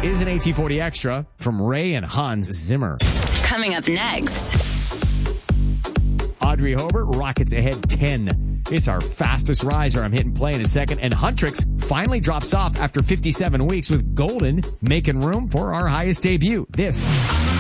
is an AT40 Extra from Ray and Hans Zimmer. Coming up next. Audrey Hobart rockets ahead 10. It's our fastest riser. I'm hitting play in a second. And Huntrix finally drops off after 57 weeks with Golden making room for our highest debut. This